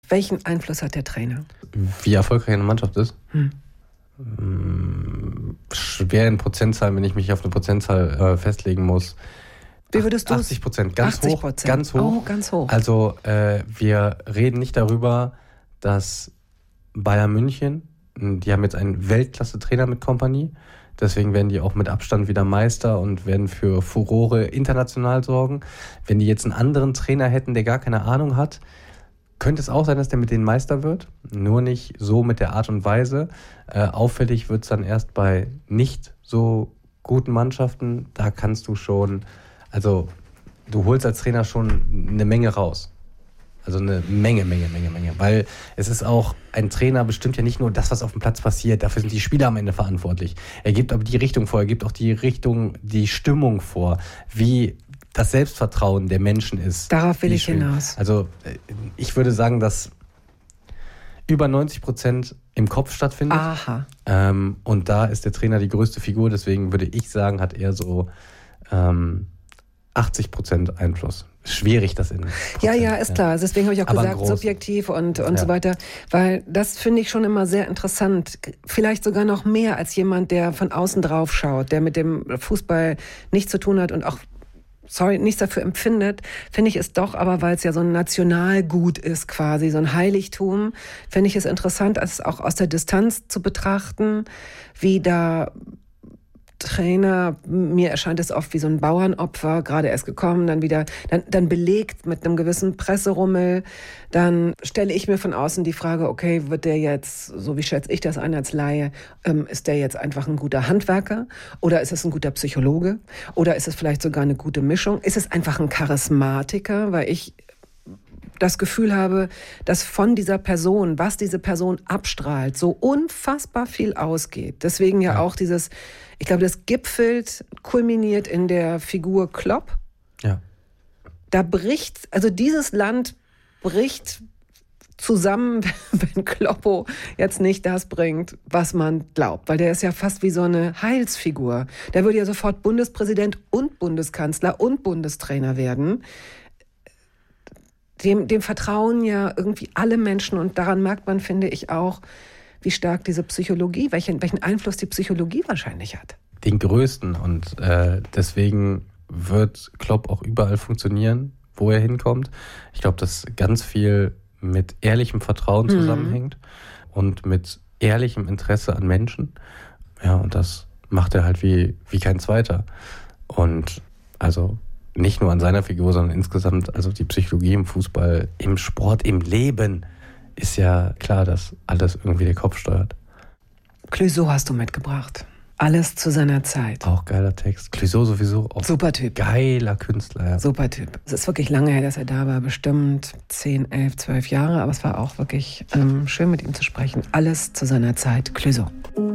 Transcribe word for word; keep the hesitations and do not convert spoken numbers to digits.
Welchen Einfluss hat der Trainer? Wie erfolgreich eine Mannschaft ist? Hm. Schwer in Prozentzahlen, wenn ich mich auf eine Prozentzahl äh, festlegen muss. Wie würdest du es? achtzig Prozent, ganz achtzig hoch, Prozent. ganz hoch. Oh, ganz hoch. Also äh, wir reden nicht darüber, dass Bayern München, die haben jetzt einen Weltklasse-Trainer mit Kompanie, deswegen werden die auch mit Abstand wieder Meister und werden für Furore international sorgen. Wenn die jetzt einen anderen Trainer hätten, der gar keine Ahnung hat, könnte es auch sein, dass der mit denen Meister wird, nur nicht so mit der Art und Weise. Äh, auffällig wird es dann erst bei nicht so guten Mannschaften. Da kannst du schon, also du holst als Trainer schon eine Menge raus. Also eine Menge, Menge, Menge, Menge. Weil es ist auch, ein Trainer bestimmt ja nicht nur das, was auf dem Platz passiert, dafür sind die Spieler am Ende verantwortlich. Er gibt aber die Richtung vor, er gibt auch die Richtung, die Stimmung vor, wie das Selbstvertrauen der Menschen ist. Darauf will ich hinaus. Also ich würde sagen, dass über neunzig Prozent im Kopf stattfindet. Aha. Ähm, und da ist der Trainer die größte Figur. Deswegen würde ich sagen, hat er so ähm, achtzig Prozent Einfluss. Schwierig, das in Prozent. Ja, ja, ist klar. Deswegen habe ich auch Aber gesagt, groß. subjektiv und, und Ja. so weiter. Weil das finde ich schon immer sehr interessant. Vielleicht sogar noch mehr als jemand, der von außen drauf schaut, der mit dem Fußball nichts zu tun hat und auch sorry, nichts dafür empfindet, finde ich es doch, aber weil es ja so ein Nationalgut ist quasi, so ein Heiligtum, finde ich es interessant, es auch aus der Distanz zu betrachten, wie da Trainer, mir erscheint es oft wie so ein Bauernopfer, gerade erst gekommen, dann wieder, dann, dann belegt mit einem gewissen Presserummel, dann stelle ich mir von außen die Frage, okay, wird der jetzt, so wie schätze ich das ein als Laie, ähm, ist der jetzt einfach ein guter Handwerker oder ist es ein guter Psychologe oder ist es vielleicht sogar eine gute Mischung? Ist es einfach ein Charismatiker, weil ich das Gefühl habe, dass von dieser Person, was diese Person abstrahlt, so unfassbar viel ausgeht. Deswegen ja, ja. auch dieses, ich glaube, das gipfelt, kulminiert in der Figur Klopp. Ja. Da bricht, also dieses Land bricht zusammen, wenn Kloppo jetzt nicht das bringt, was man glaubt. Weil der ist ja fast wie so eine Heilsfigur. Der würde ja sofort Bundespräsident und Bundeskanzler und Bundestrainer werden. Dem, dem vertrauen ja irgendwie alle Menschen und daran merkt man, finde ich, auch, wie stark diese Psychologie, welchen, welchen Einfluss die Psychologie wahrscheinlich hat. Den größten und äh, deswegen wird Klopp auch überall funktionieren, wo er hinkommt. Ich glaube, dass ganz viel mit ehrlichem Vertrauen zusammenhängt mhm. und mit ehrlichem Interesse an Menschen. Ja, und das macht er halt wie, wie kein Zweiter. Und also nicht nur an seiner Figur, sondern insgesamt, also die Psychologie im Fußball, im Sport, im Leben, ist ja klar, dass alles irgendwie der Kopf steuert. Clouseau hast du mitgebracht. Alles zu seiner Zeit. Auch geiler Text. Clouseau sowieso auch. Super Typ. Geiler Künstler, ja. Super Typ. Es ist wirklich lange her, dass er da war. Bestimmt zehn, elf, zwölf Jahre. Aber es war auch wirklich ähm, schön, mit ihm zu sprechen. Alles zu seiner Zeit. Clouseau.